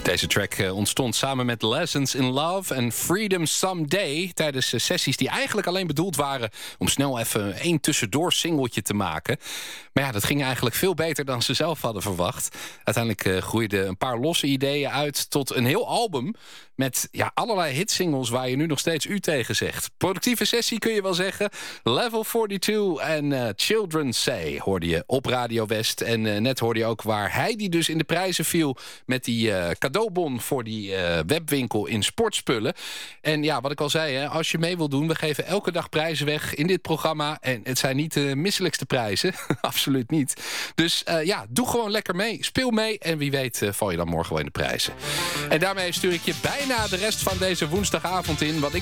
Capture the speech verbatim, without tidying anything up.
Deze track ontstond samen met Lessons in Love en Freedom Someday tijdens sessies die eigenlijk alleen bedoeld waren om snel even één tussendoor singeltje te maken. Maar ja, dat ging eigenlijk veel beter dan ze zelf hadden verwacht. Uiteindelijk uh, groeiden een paar losse ideeën uit tot een heel album met ja, allerlei hitsingles waar je nu nog steeds u tegen zegt. Productieve sessie kun je wel zeggen. Level tweeënveertig en uh, Children Say hoorde je op Radio West. En uh, net hoorde je ook waar hij die dus in de prijzen viel met die uh, cadeaubon voor die uh, webwinkel in sportspullen. En ja, wat ik al zei, hè, als je mee wil doen, we geven elke dag prijzen weg in dit programma. En het zijn niet de misselijkste prijzen. Absoluut niet. Dus uh, ja, doe gewoon lekker mee. Speel mee en wie weet uh, val je dan morgen wel in de prijzen. En daarmee stuur ik je bijna de rest van deze woensdagavond in. Want ik